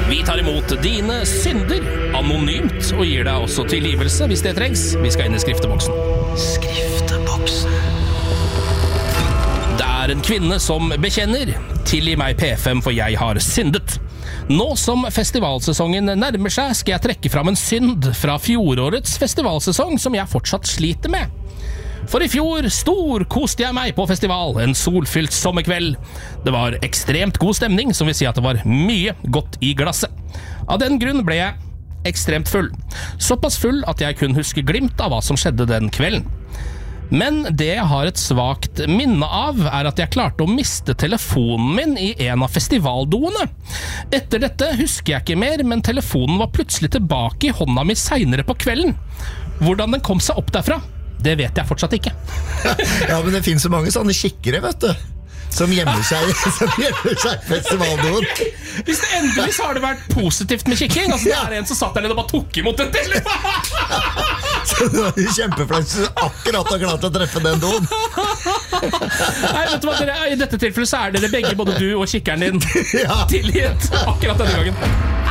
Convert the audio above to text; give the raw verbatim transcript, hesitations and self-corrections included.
Vi tar imot dine synder anonymt og gir deg også tilgivelse hvis det trengs. Vi skal inn i skrifteboksen. Skrifteboksen. Det er en kvinne som bekjenner. Tilgi meg P F M, for jeg har syndet. Nå som festivalsesongen nærmer seg, skal jeg trekke fram en synd fra fjorårets festivalsesong som jeg fortsatt sliter med. For i fjor storkoste jeg meg på festival, en solfylt sommerkveld. Det var ekstremt god stemning, som vil si at det var mye godt i glasset. Av den grunn ble jeg ekstremt full. Såpass full at jeg kun husker glimt av hva som skjedde den kvelden. Men det jeg har et svagt minne av, er at jeg klarte å miste telefonen min i en av festivaldoene. Etter dette husker jeg ikke mer, men telefonen var plutselig tilbake i hånda mi senere på kvelden. Hvordan den kom seg opp derfra, det vet jeg fortsatt ikke. Ja, men det finnes så mange sånne kikkere, vet du, som gjemmer seg, som gjemmer seg i festivaldoen. Hvis det endelig så har det vært positivt med kikking. Altså det er en som satt der og bare tok imot den telefonen. Så du var jo kjempeflaut, så du akkurat har klart å treffe den doen. Nei, vet du hva, dere, i dette tilfellet så er dere begge, både du og kikkeren din, Ja. tilgitt akkurat denne gangen.